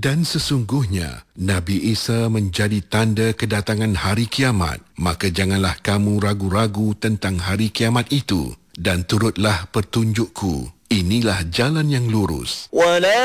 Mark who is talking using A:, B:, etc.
A: Dan sesungguhnya Nabi Isa menjadi tanda kedatangan hari kiamat, maka janganlah kamu ragu-ragu tentang hari kiamat itu dan turutlah petunjukku. Inilah jalan yang lurus.